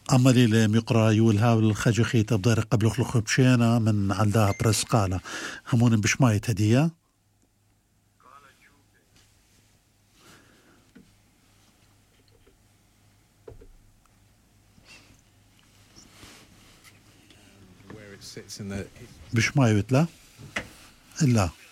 عملي لميقرا يولها الخجخي تبدار قبل خلق بشينا من عندها برسقالة همون بشماية هدية. بشماية لا إلا